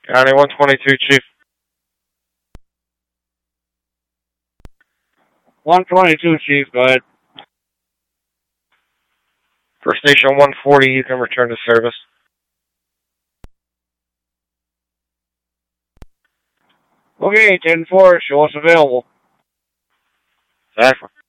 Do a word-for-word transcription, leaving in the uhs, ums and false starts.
County one twenty-two, Chief. one twenty-two, Chief, go ahead. For Station one forty, you can return to service. Okay, ten four, show us available. Exactly.